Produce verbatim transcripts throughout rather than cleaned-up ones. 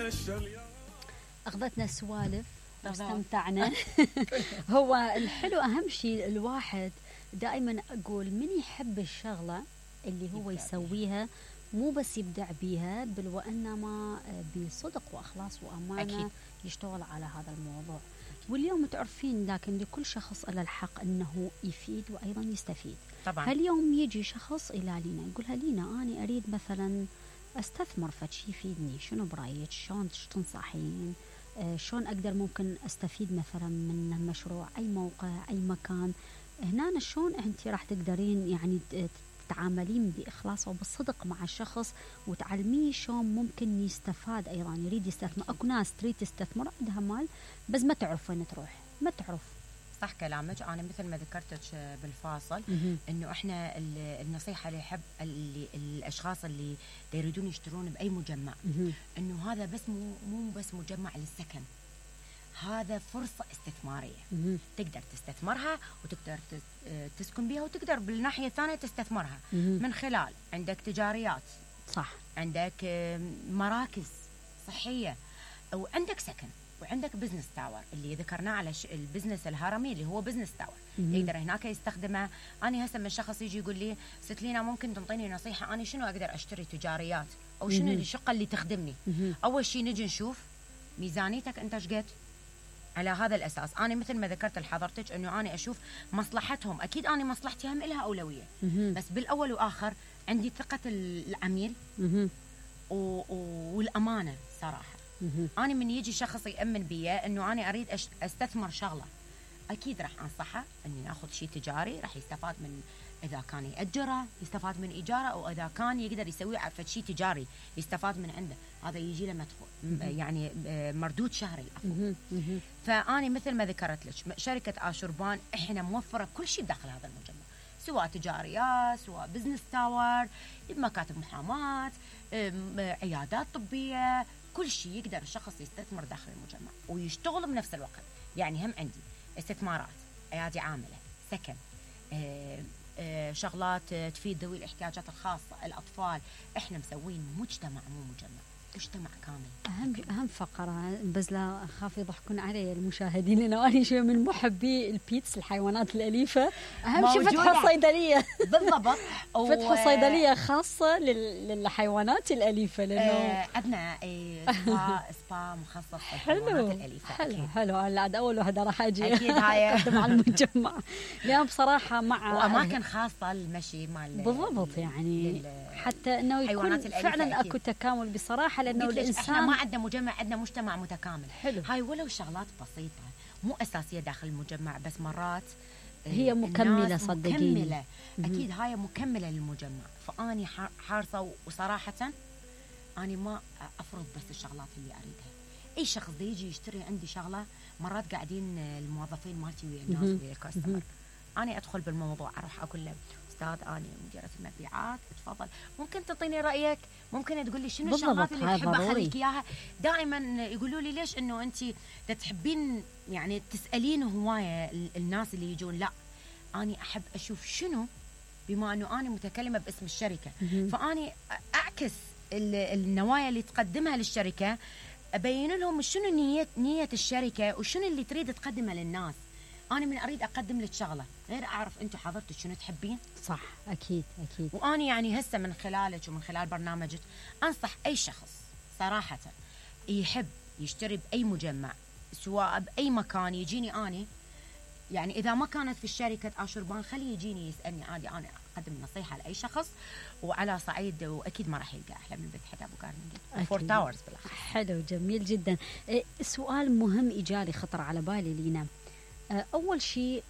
أخذتنا السوالف واستمتعنا. هو الحلو أهم شيء الواحد دائما أقول من يحب الشغلة اللي هو يسويها مو بس يبدع بيها بل وإنما بصدق وإخلاص وأمانة أكيد. يشتغل على هذا الموضوع. واليوم تعرفين لكن لكل شخص له الحق أنه يفيد وأيضا يستفيد. طبعا اليوم يجي شخص إلى لينا يقولها لينا أنا أريد مثلا أستثمر فشي يفيدني، شنو برأيك؟ شلون تنصحين؟ آه شلون أقدر ممكن أستفيد مثلا من مشروع أي موقع أي مكان؟ هنا شلون أنت راح تقدرين يعني تتعاملين بإخلاص وبالصدق مع الشخص وتعلميه شلون ممكن يستفاد أيضا يريد يستثمر. أكو ناس تريد تستثمر عندها مال بس ما تعرف وين تروح، ما تعرف. صح كلامك. أنا مثل ما ذكرتك بالفاصل إنه إحنا النصيحة اللي يحب اللي الأشخاص اللي يريدون يشترون بأي مجمع إنه هذا بس مو مو بس مجمع للسكن، هذا فرصة استثمارية تقدر تستثمرها وتقدر تسكن بها وتقدر بالناحية الثانية تستثمرها من خلال عندك تجاريات صح، عندك مراكز صحية وعندك سكن وعندك بزنس تاور اللي ذكرناه على البزنس الهرمي اللي هو بزنس تاور يقدر هناك يستخدمه. أنا هسه من شخص يجي يقول لي ست لينا ممكن تنطيني نصيحة أنا شنو أقدر أشتري تجاريات أو شنو الشقة اللي تخدمني؟ أول شيء نجي نشوف ميزانيتك أنت ايش قد. على هذا الأساس أنا مثل ما ذكرت لحضرتك أنه أنا أشوف مصلحتهم. أكيد أنا مصلحتي هم إلها أولوية بس بالأول وآخر عندي ثقة العميل والأمانة صراحة. أنا من يجي شخص يأمن بي أنه أنا أريد أستثمر شغلة أكيد راح أنصحه أني ناخذ شيء تجاري راح يستفاد من إذا كان يأجره يستفاد من إيجاره أو إذا كان يقدر يسوي عفوا شيء تجاري يستفاد من عنده هذا يجي له مدخول يعني مردود شهري الأفضل. فأنا مثل ما ذكرت لك شركة آشوربان إحنا موفرة كل شيء داخل هذا المجمع سواء تجاريات سواء بزنس تاور مكاتب محاماة عيادات طبية كل شيء يقدر الشخص يستثمر داخل المجمع ويشتغل بنفس الوقت. يعني هم عندي استثمارات أيادي عاملة سكن آه آه شغلات تفيد ذوي الاحتياجات الخاصة الأطفال. إحنا مسوين مجتمع مو مجمع مجتمع كامل. أهم أهم فقرة بس لا أخاف يضحكون علي المشاهدين لأنه أنا شوي من محبي البيتس الحيوانات الأليفة. أهم شيء فتح صيدلية بالضبط فتح صيدلية خاصة للحيوانات الأليفة لأنه عندنا سبا سبا مخصص للحيوانات الأليفة. حلو أكيد. حلو أنا أول واحدة راح أجي أكيد هاي مع المجمع لأن بصراحة مع وأماكن خاصة المشي مال بالضبط يعني حتى إنه يكون فعلا أكو تكامل بصراحة لأنه الإنسان إحنا ما عندنا مجمع عندنا مجتمع متكامل. حلو. هاي ولو شغلات بسيطة مو أساسية داخل المجمع بس مرات هي مكملة صدقيني مكملة. أكيد هاي مكملة للمجمع. فأني حارصة وصراحة أنا ما أفرض بس الشغلات اللي أريدها. أي شخص دي يجي يشتري عندي شغلة مرات قاعدين الموظفين مالتي ويا الناس ويا الكاستمر أنا أدخل بالموضوع أروح أقول له أستاذ أنا مديرة المبيعات تفضل ممكن تعطيني رأيك ممكن تقول لي شنو الشغلات اللي تحب أخليك إياها. دائما يقولوا لي ليش إنه أنت تحبين يعني تسألين هواية الناس اللي يجون. لا أنا أحب أشوف شنو بما أنه أنا متكلمة باسم الشركة فأني أعكس النوايا اللي تقدمها للشركة أبين لهم شنو نية نية الشركة وشنو اللي تريد تقدمه للناس. أنا من أريد أقدم لك شغلة غير أعرف أنتوا حضرتك شنو تحبين. صح أكيد أكيد. وأنا يعني هسه من خلالك ومن خلال برنامجك أنصح أي شخص صراحة يحب يشتري بأي مجمع سواء بأي مكان يجيني أنا يعني إذا ما كانت في الشركة آشوربان خليه يجيني يسألني عادي أنا أقدم نصيحة لأي شخص وعلى صعيد وأكيد ما راح يلقى أحلى من البيت حتى أبو كارنيجي فور تاورز بالأخير. حلو جميل جدا. سؤال مهم إجالي خطر على بالي لينا. أول شيء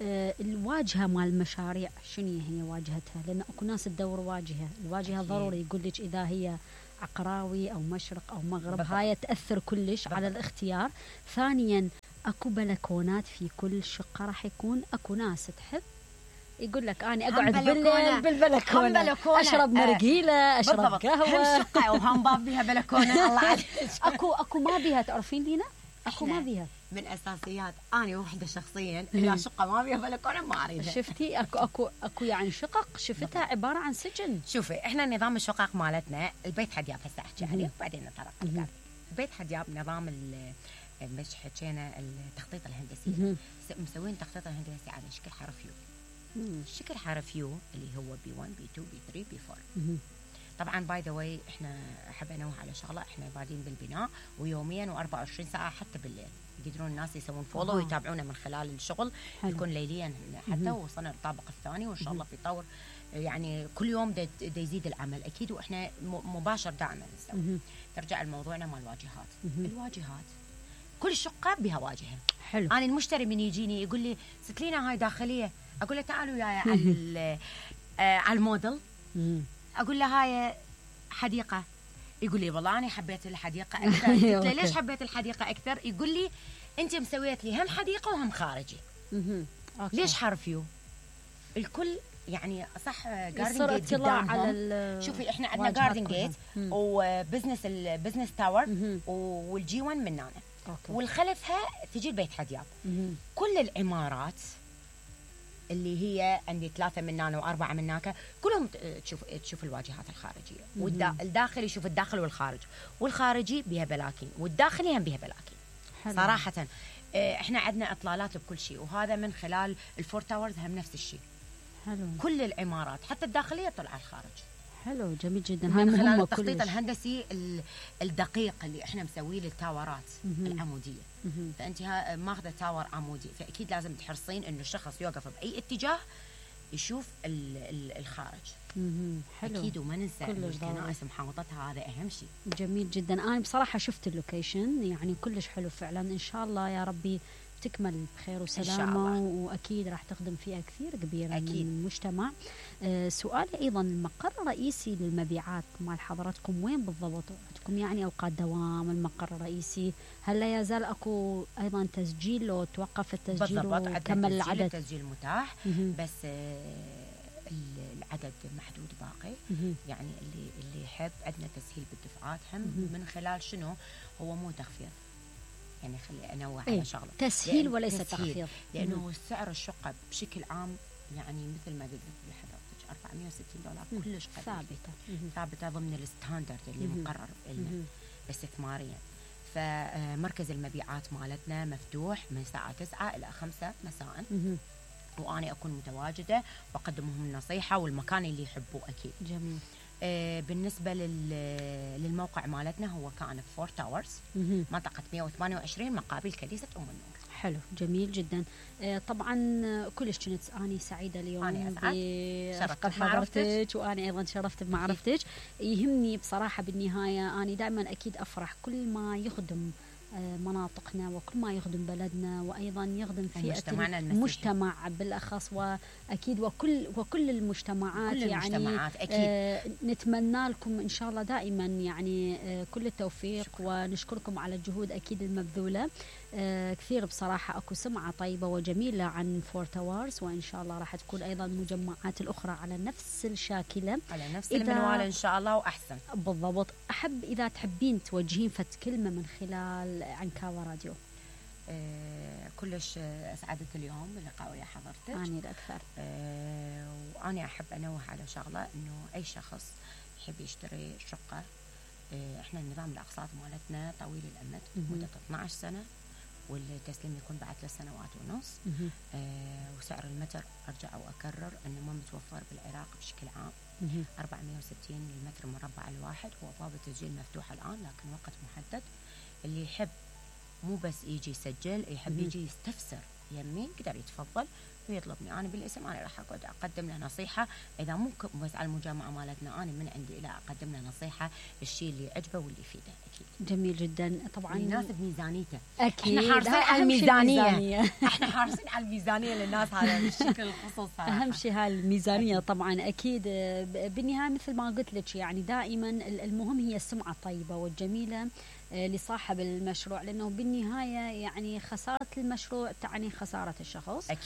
الواجهة مال المشاريع شنو هي واجهتها لأن أكو ناس تدور واجهة الواجهة ضروري يقول لك إذا هي عقراوي أو مشرق أو مغرب بالضبط. هاي تأثر كلش بالضبط. على الاختيار. ثانيا أكو بلكونات في كل شقة راح يكون أكو ناس تحب يقول لك أنا أقعد بالليل بالبلكونة أشرب مرقيلة أشرب بالضبط. قهوة هم شقة وهم باب بيها بلكونة الله عاد أكو أكو ما بيها تعرفين لينا أكو ما بيها من أساسيات أنا وحدة شخصيا إذا شقة ما بيها بلكونة ما أريدها. شفتي أكو أكو أكو يعني شقق شفتها عبارة عن سجن. شوفي إحنا نظام الشقق مالتنا البيت حد ياب هسه أحكي عليه وبعدين نطرق. بيت حدياب نظام مش حكينا التخطيط الهندسي، مسوين التخطيط الهندسي على شكل حرف يو. شكل حرف يو اللي هو بي واحد بي اثنين بي ثلاثة بي أربعة. طبعا باي ذا واي احنا احب انوه على شغله، احنا بادين بالبناء ويوميا وأربعة وعشرين ساعه حتى بالليل يقدرون الناس يسوون فولو آه. ويتابعونا من خلال الشغل. حلو. يكون ليليا حتى وصلنا للطابق الثاني وان شاء الله بيطور، يعني كل يوم دا, دا يزيد العمل اكيد، واحنا مباشر دائما نسوي. ترجع لموضوعنا مال الواجهات. الواجهات كل شقه بها واجهه. حلو. انا المشتري من يجيني يقول لي ست لينا هاي داخليه، اقول له تعالوا وياي على آه على الموديل، اقول له هاي حديقه، يقول لي والله انا حبيت الحديقه اكثر. قلت له ليش حبيت الحديقه اكثر؟ يقول لي انت مسويت لي هم حديقه وهم خارجي. ليش حرف يو؟ الكل يعني صح جاردن جيت قدامهم. شوفي احنا عندنا جاردن جيت وبزنس البزنس تاور والجي واحد مننا، والخلفها تجي البيت حدياب. كل العمارات اللي هي عندي ثلاثة من هنا وأربعة من هناك كلهم تشوف تشوف الواجهات الخارجية، والداخل يشوف الداخل والخارج، والخارجي بها بلاكين والداخلي هم بها بلاكين. حلو. صراحة احنا عندنا اطلالات بكل شيء، وهذا من خلال الفور تاورز هم نفس الشيء. حلو. كل العمارات حتى الداخلية طلع الخارج. حلو جميل جدا. هاي من خلال التخطيط الهندسي الدقيق اللي احنا مسويه للتاورات العموديه. فانت ماخذه تاور عمودي، فاكيد لازم تحرصين انه الشخص يوقف باي اتجاه يشوف الخارج. حلو. اكيد وما ننسى الكنائس محاوطتها، هذا اهم شيء. جميل جدا. انا بصراحه شفت اللوكيشن يعني كلش حلو فعلا. ان شاء الله يا ربي تكمل بخير وسلامة، وأكيد راح تخدم فئة كثير كبيرة أكيد. من المجتمع. أه سؤالي أيضا، المقر الرئيسي للمبيعات مال حضراتكم وين بالضبط؟ عندكم يعني أوقات دوام المقر الرئيسي؟ هل لا يزال أكو أيضا تسجيل لو توقف التسجيل وكمل العدد؟ التسجيل متاح مه. بس أه العدد محدود باقي. مه. يعني اللي اللي يحب عندنا تسهيل بالدفعات هم مه. من خلال شنو؟ هو مو تخفيض، يعني خلي انوه على شغله تسهيل وليس تخفيض، لانه مم. سعر الشقه بشكل عام يعني مثل ما قلت لحضرتك أربعمية وستين دولار كلش ثابته ثابته ضمن الستاندرد اللي مم. مقرر لنا استثماريا. فمركز المبيعات مالتنا مفتوح من الساعه تسعة الى خمسة مساء، مم. وانا اكون متواجده واقدم لهم النصيحه والمكان اللي يحبوه اكيد. جميل. آه بالنسبة للموقع مالتنا هو كان فور تاورز، منطقة مئة وثمانية وعشرين مقابل كنيسة أم النور. حلو جميل جدا. آه طبعا كلش كنت أنا سعيدة اليوم بشرفت بحضرتك، وأنا أيضا شرفت بمعرفتك. يهمني بصراحة بالنهاية أنا دائما أكيد أفرح كل ما يخدم مناطقنا وكل ما يخدم بلدنا، وايضا يخدم فئه المجتمع بالاخص، واكيد وكل وكل المجتمعات. كل يعني المجتمعات أكيد. آه نتمنى لكم ان شاء الله دائما يعني آه كل التوفيق. شكرا. ونشكركم على الجهود اكيد المبذوله. آه كثير بصراحه اكو سمعه طيبه وجميله عن فور تاورز، وان شاء الله راح تكون ايضا المجمعات الاخرى على نفس الشاكله، على نفس المنوال ان شاء الله واحسن. بالضبط. احب اذا تحبين توجهين فت كلمه من خلال عن كاوا راديو. آه كلش اسعدت اليوم بلقاء ويا حضرتك. اني الاكثر. آه وانا احب انوه على شغله، انه اي شخص يحب يشتري شقه، آه احنا النظام الاقساط مالتنا طويل الامد مده اثنعش سنه، والتسليم يكون بعد ثلاث سنوات ونص. آه وسعر المتر ارجع واكرر انه ما متوفر بالعراق بشكل عام. أربعمية وستين المتر مربع الواحد، هو باب التسجيل مفتوح الان لكن وقت محدد. اللي يحب مو بس يجي يسجل، يحب يجي يستفسر يمين يقدر يتفضل ويطلبني انا بالاسم، انا راح اقعد اقدم له نصيحه. اذا مو بس على المجامعه مالتنا، انا من عندي الى اقدم له نصيحه الشيء اللي يعجبه واللي يفيده اكيد. جميل جدا. طبعا يناسب ميزانيته اكيد. احنا حارسين على الميزانيه احنا حارسين على الميزانيه للناس، هذا بالشكل الخصوص صراحه اهم شيء هاي الميزانيه. طبعا اكيد بالنهايه مثل ما قلت لك يعني دائما المهم هي السمعه الطيبه والجميله لصاحب المشروع، لأنه بالنهاية يعني خسارة المشروع تعني خسارة الشخص أكيد. و...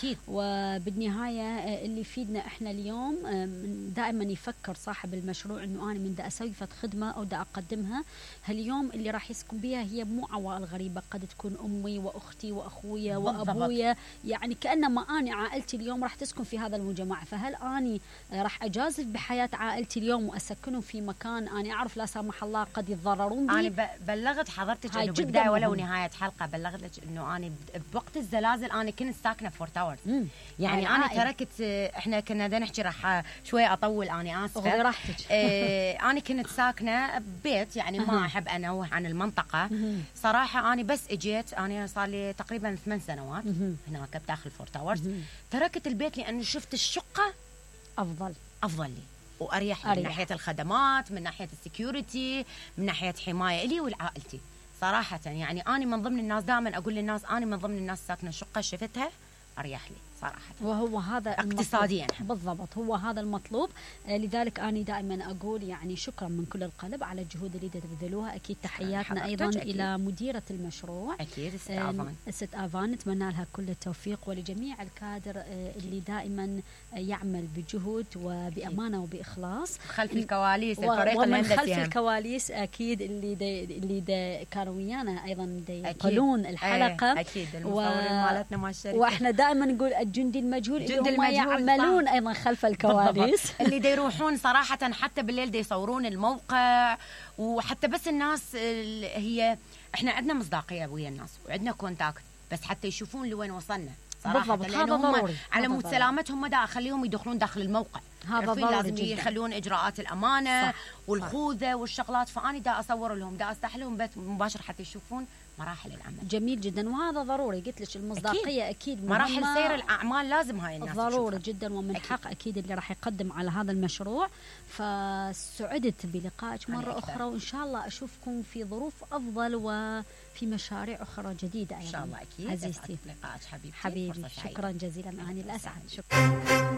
وبالنهاية اللي يفيدنا إحنا اليوم دائما يفكر صاحب المشروع إنه أنا من دا أسوي فت خدمة أو دا أقدمها هاليوم اللي راح يسكن بها هي مو عوائل غريبة، قد تكون أمي وأختي وأخويا وأبويا، يعني كأنما أنا عائلتي اليوم راح تسكن في هذا المجتمع. فهل أني راح أجازف بحياة عائلتي اليوم وأسكنهم في مكان أنا أعرف لا سمح الله قد يتضررون بي؟ أنا بلغت حضرتك إنه بالبداية ولو نهاية حلقة بلغت لك إنه أنا بوقت الزلازل أنا كنت ساكنة في فور تاورز، يعني أنا تركت، إحنا كنا بدنا نحكي راح شوية أطول أنا آسفة. راحتك. آه أنا كنت ساكنة ببيت يعني ما أحب أنوه عن المنطقة صراحة. أنا بس إجيت أنا صار لي تقريبا ثمان سنوات هناك بداخل فور تاورز، تركت البيت لأنه شفت الشقة أفضل أفضل لي وأريح لي من ناحية الخدمات، من ناحية السكيورتي، من ناحية حماية لي ولعائلتي صراحة. يعني أنا من ضمن الناس دائما أقول للناس أنا من ضمن الناس ساكنة شقة شفتها أريح لي صراحة، وهو هذا اقتصاديا بالضبط، هو هذا المطلوب. آه لذلك أنا دائما أقول يعني شكرا من كل القلب على الجهود اللي تبذلوها. أكيد تحياتنا أيضا أكيد. إلى مديرة المشروع أكيد الست آفان، الست آفان، نتمنى لها كل التوفيق ولجميع الكادر آه اللي دائما يعمل بجهد وبأمانة وبإخلاص خلف الكواليس الفريق ومن خلف هم. الكواليس أكيد اللي دي اللي دي كانوا ويانا أيضا يقولون الحلقة أيه. أكيد المصورين و... مالتنا مع الشركة، وإحنا دائما نقول الجندي المجهول اللي هم يعملون صح. أيضا خلف الكواليس اللي دي يروحون صراحة حتى بالليل دي يصورون الموقع، وحتى بس الناس هي إحنا عندنا مصداقية ويا الناس وعندنا كونتاكت، بس حتى يشوفون لوين وصلنا صراحة. بالضبط هذا ضروري على مود سلامتهم ما دا أخليهم يدخلون داخل الموقع، هذا ضروري لازم جدا. يخلون إجراءات الأمانة صح. والخوذة والشغلات، فأني دا أصور لهم دا أفتح لهم بيت مباشر حتى يشوفون مراحل العمل. جميل جدا، وهذا ضروري قلت لك المصداقية أكيد, أكيد مراحل سير الأعمال لازم هاي الناس ضروري تشوفها. جدا، ومن أكيد. حق أكيد اللي راح يقدم على هذا المشروع. فسعدت بلقائك مرة أخرى، وإن شاء الله أشوفكم في ظروف أفضل وفي مشاريع أخرى جديدة أيضا إن شاء الله. أكيد عزيزتي لقائك حبيبتي حبيبي، شكرا جزيلا. أنا الأسعد، شكرا.